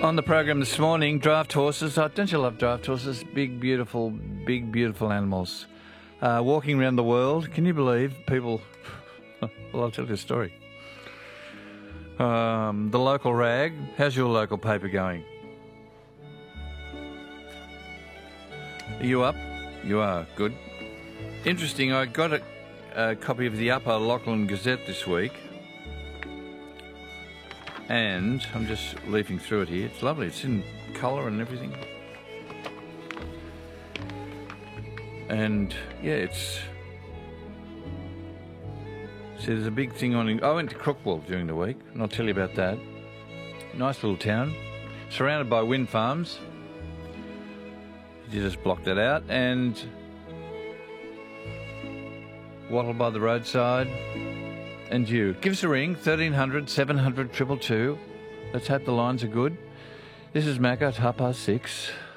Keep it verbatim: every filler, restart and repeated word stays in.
On the program this morning, draft horses. Oh, don't you love draft horses? Big, beautiful, big, beautiful animals. Uh, walking around the world. Can you believe people... well, I'll tell you a story. Um, the local rag. How's your local paper going? Are you up? You are. Good. Interesting, I got a, a copy of the Upper Lachlan Gazette this week. And I'm just leafing through it here. It's lovely. It's in colour and everything. And, yeah, it's... See, there's a big thing on... I went to Crookwell during the week, and I'll tell you about that. Nice little town. Surrounded by wind farms. You just block that out. And... Wattle by the roadside. And you. Give us a ring, thirteen hundred, seven hundred, two two two. Let's hope the lines are good. This is Macca at half past six.